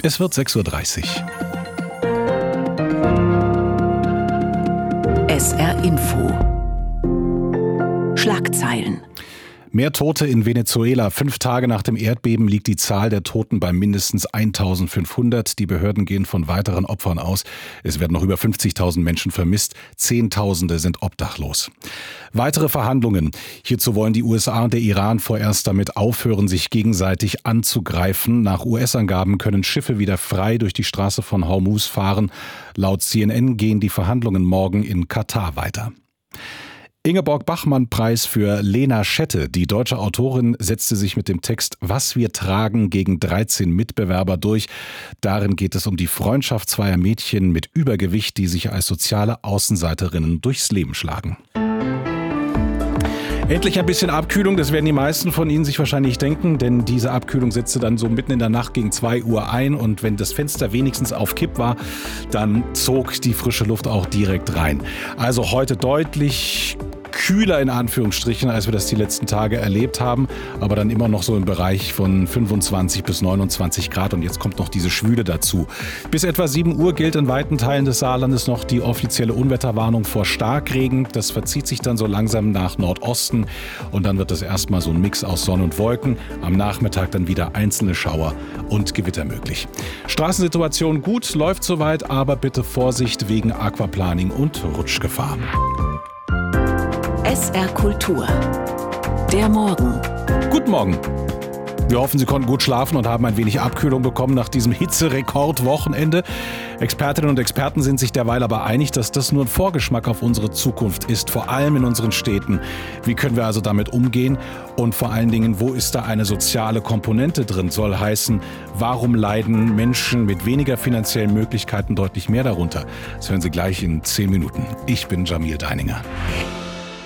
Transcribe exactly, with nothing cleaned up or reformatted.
Es wird sechs Uhr dreißig. S R Info. Schlagzeilen. Mehr Tote in Venezuela. Fünf Tage nach dem Erdbeben liegt die Zahl der Toten bei mindestens eintausendfünfhundert. Die Behörden gehen von weiteren Opfern aus. Es werden noch über fünfzigtausend Menschen vermisst. Zehntausende sind obdachlos. Weitere Verhandlungen. Hierzu wollen die U S A und der Iran vorerst damit aufhören, sich gegenseitig anzugreifen. Nach U S-Angaben können Schiffe wieder frei durch die Straße von Hormuz fahren. Laut C N N gehen die Verhandlungen morgen in Katar weiter. Ingeborg-Bachmann-Preis für Lena Schette. Die deutsche Autorin setzte sich mit dem Text »Was wir tragen« gegen dreizehn Mitbewerber durch. Darin geht es um die Freundschaft zweier Mädchen mit Übergewicht, die sich als soziale Außenseiterinnen durchs Leben schlagen. Endlich ein bisschen Abkühlung, das werden die meisten von Ihnen sich wahrscheinlich denken, denn diese Abkühlung setzte dann so mitten in der Nacht gegen zwei Uhr ein und wenn das Fenster wenigstens auf Kipp war, dann zog die frische Luft auch direkt rein. Also heute deutlich kühler in Anführungsstrichen, als wir das die letzten Tage erlebt haben, aber dann immer noch so im Bereich von fünfundzwanzig bis neunundzwanzig Grad und jetzt kommt noch diese Schwüle dazu. Bis etwa sieben Uhr gilt in weiten Teilen des Saarlandes noch die offizielle Unwetterwarnung vor Starkregen. Das verzieht sich dann so langsam nach Nordosten und dann wird es erstmal so ein Mix aus Sonne und Wolken. Am Nachmittag dann wieder einzelne Schauer und Gewitter möglich. Straßensituation gut, läuft soweit, aber bitte Vorsicht wegen Aquaplaning und Rutschgefahr. S R Kultur. Der Morgen. Guten Morgen. Wir hoffen, Sie konnten gut schlafen und haben ein wenig Abkühlung bekommen nach diesem Hitzerekordwochenende. Expertinnen und Experten sind sich derweil aber einig, dass das nur ein Vorgeschmack auf unsere Zukunft ist, vor allem in unseren Städten. Wie können wir also damit umgehen? Und vor allen Dingen, wo ist da eine soziale Komponente drin? Soll heißen, warum leiden Menschen mit weniger finanziellen Möglichkeiten deutlich mehr darunter? Das hören Sie gleich in zehn Minuten. Ich bin Jamil Deininger.